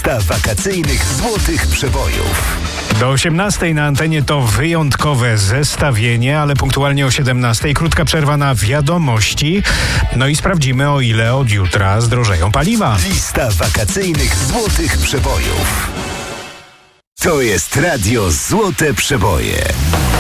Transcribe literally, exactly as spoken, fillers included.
Lista wakacyjnych złotych przebojów. Do osiemnastej na antenie to wyjątkowe zestawienie, ale punktualnie o siedemnastej krótka przerwa na wiadomości. No i sprawdzimy, o ile od jutra zdrożeją paliwa. Lista wakacyjnych złotych przebojów. To jest Radio Złote Przeboje.